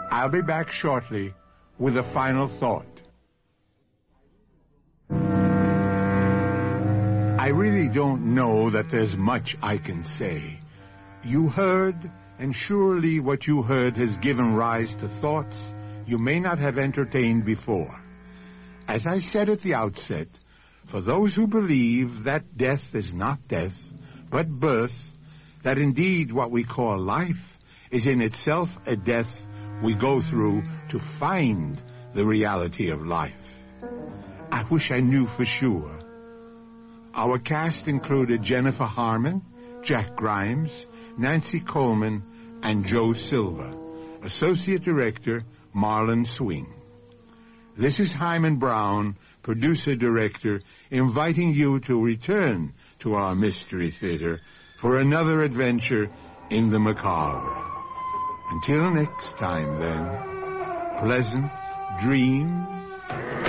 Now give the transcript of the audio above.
I'll be back shortly with a final thought. I really don't know that there's much I can say. You heard, and surely what you heard has given rise to thoughts you may not have entertained before. As I said at the outset, for those who believe that death is not death, but birth, that indeed what we call life is in itself a death we go through to find the reality of life. I wish I knew for sure. Our cast included Jennifer Harmon, Jack Grimes, Nancy Coleman, and Joe Silva. Associate Director, Marlon Swing. This is Hyman Brown, Producer-Director, inviting you to return to our Mystery Theater for another adventure in the macabre. Until next time, then, pleasant dreams.